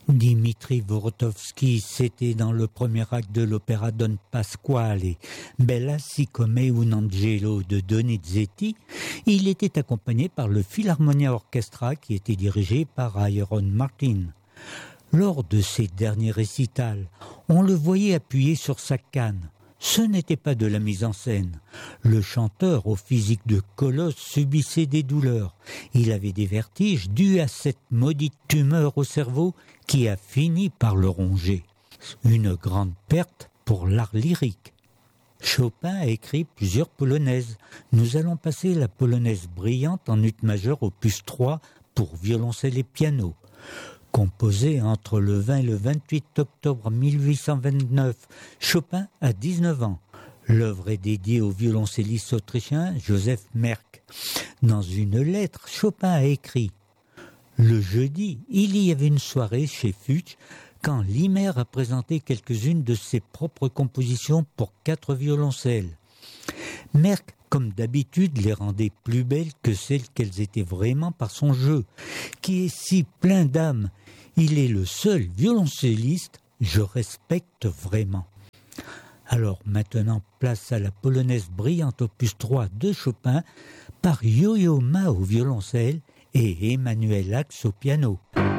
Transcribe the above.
Dimitri Vorotowski, c'était dans le premier acte de l'opéra Don Pasquale, Bella siccome un angelo de Donizetti. Il était accompagné par le Philharmonia Orchestra qui était dirigé par Aaron Martin. Lors de ses derniers récitals, on le voyait appuyé sur sa canne. Ce n'était pas de la mise en scène. Le chanteur, au physique de colosse, subissait des douleurs. Il avait des vertiges dus à cette maudite tumeur au cerveau qui a fini par le ronger. Une grande perte pour l'art lyrique. Chopin a écrit plusieurs polonaises. Nous allons passer la polonaise brillante en ut majeur opus 3 pour violoncelle et piano. Composé entre le 20 et le 28 octobre 1829, Chopin a 19 ans. L'œuvre est dédiée au violoncelliste autrichien Joseph Merck. Dans une lettre, Chopin a écrit « Le jeudi, il y avait une soirée chez Fuchs quand Limer a présenté quelques-unes de ses propres compositions pour 4 violoncelles. Merck, comme d'habitude, les rendait plus belles que celles qu'elles étaient vraiment par son jeu, qui est si plein d'âme. Il est le seul violoncelliste, je respecte vraiment. » Alors maintenant, place à la polonaise brillante opus 3 de Chopin par Yo-Yo Ma au violoncelle et Emmanuel Ax au piano.